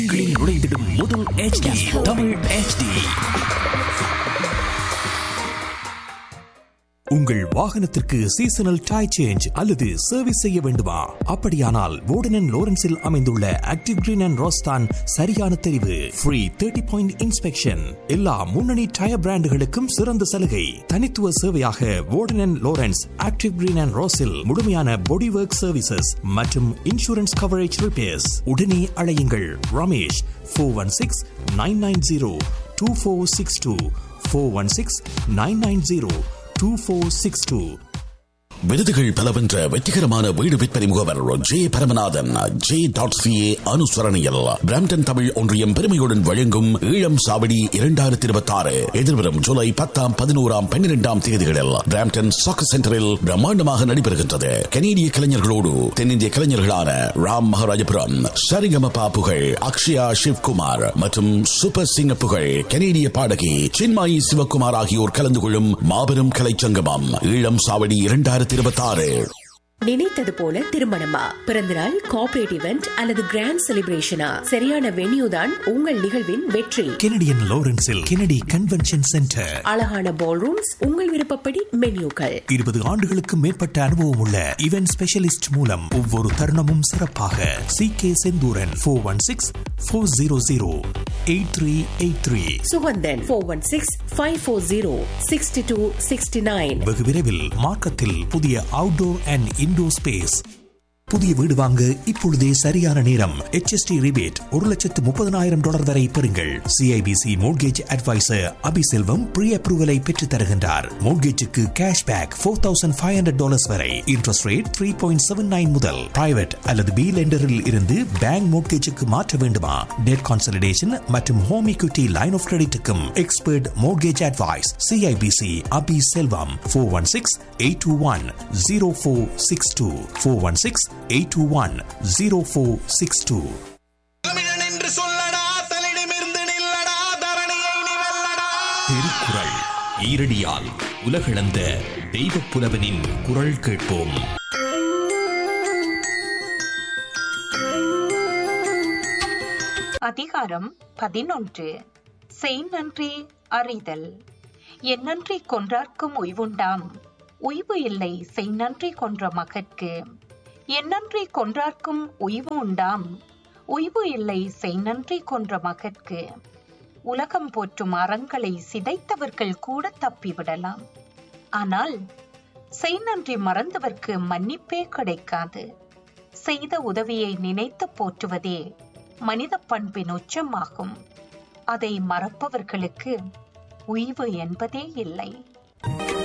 நுழைந்திடும் முதல் HD Tamil HD. உங்கள் வாகனத்திற்கு சீசனல் டை சேஞ்ச் அல்லது சர்வீஸ் செய்ய வேண்டுமா? அப்படியானால் வோர்டன் அண்ட் லோரன்ஸில் அமைந்துள்ள ஆக்டிவ் கிரீன் அண்ட் ரோஸ் தான் சரியான தெரிவு. ஃப்ரீ 30-point இன்ஸ்பெக்ஷன், எல்லா முன்னணி டயர் பிராண்டுகளுக்கும் சிறந்த சலுகை. தனித்துவ சேவையாக வோர்டன் and Lawrence active green and ரோஸில் முழுமையான பாடி ஒர்க் சர்வீசஸ் மற்றும் இன்சூரன்ஸ் கவரேஜ் ரிப்பேர்ஸ். உடனே அழையுங்கள் ரமேஷ் 416-990-2462 416-990-2462. விருதுகள் பலவென்ற வெற்றிகரமான வீடு விற்பனை முகவர் J Paramanathan J.ca அனுசரணையில் Brampton Tamil ஒன்றியம் பெருமையுடன் வழங்கும் ஈழம் சாவடி 2026 எதிர்வரும் ஜூலை 10, 11, 12 தேதிகளில் பிராம்டன் சாக்கர் சென்டரில் பிரம்மாண்டமாக நடைபெறுகின்றது. கனேடிய கலைஞர்களோடு தென்னிந்திய கலைஞர்களான ராம் மகாராஜபுரம், சரிகமபா புகழ், அக்ஷயா சிவ்குமார் மற்றும் சூப்பர் சிங்க புகழ், கனேடிய பாடகி சின்மாயி சிவகுமார் ஆகியோர் கலந்து கொள்ளும் மாபெரும் கலைச்சங்கமம் ஈழம் சாவடி 2026. நினைத்தது போல திருமணமா, பிறந்தநாள், கார்ப்பரேட் இவெண்ட் அல்லது கிராண்ட் செலிப்ரேஷனா? சரியான வென்யூ தான் உங்கள் நிகழ்வின் வெற்றி. Canadian லாரன்ஸில் Kennedy convention centre. அழகான பால் ரூம்ஸ், உங்கள் விருப்பப்படி மென்யூக்கள். 20 ஆண்டுகளுக்கு மேற்பட்ட அனுபவம் உள்ள இவென்ட் ஸ்பெஷலிஸ்ட் மூலம் ஒவ்வொரு தருணமும் சிறப்பாக. CK செந்தூரன் 416-400-8383. சுகந்தன் 416-540-6269. வெகு விரைவில் மார்க்கத்தில் புதிய அவுட்டோர் அண்ட் இன்டோர் ஸ்பேஸ். புதிய வீடு வாங்க இப்பொழுதே சரியான நேரம். HST ரிபேட் $130,000 வரை பெறுங்கள். CIBC mortgage advisor Abiselvam pre அப்ரூவலை பெற்றுத் தருகின்றார். மோட்கேஜுக்கு கேஷ்பேக் $4,500 வரை. இன்ட்ரெஸ்ட் ரேட் 3.79 முதல். பிரைவேட் அல்லது பி லெண்டரில் இருந்து பேங்க் மோட்கேஜுக்கு மாற்ற வேண்டுமா? டெட் கான்சலிடேஷன் மற்றும் home equity line of கிரெடிட்டுக்கும் expert mortgage advice. CIBC Abiselvam 416-821-0462 416-821-0462. தமிழன் என்று சொல்லடா, தலிடமிருந்து நில்லடா, தரணியை நீ வெல்லடா. திருக்குறள் ஈரடியால் உலகளந்த தெய்வப் புலவனின் குரல் கேட்போம். அதிகாரம் 11. செய் நன்றி அறிதல். என் நன்றி கொன்றார்க்கும் உய்வுண்டாம், உய்வு இல்லை செய் நன்றி கொன்ற மகற்கு. என் நன்றி கொன்றார்க்கும் உய்வு உண்டாம், உய்வு இல்லை செய் நன்றி கொன்ற மகற்கு. உலகம் போற்றும் அறங்களை சிதைத்தவர்கள் கூட தப்பிவிடலாம், ஆனால் செய் நன்றி மறந்தவர்க்கு மன்னிப்பே கிடைக்காது. செய்த உதவியை நினைத்து போற்றுவதே மனித பண்பின் உச்சமாகும். அதை மறப்பவர்களுக்கு உய்வு என்பதே இல்லை.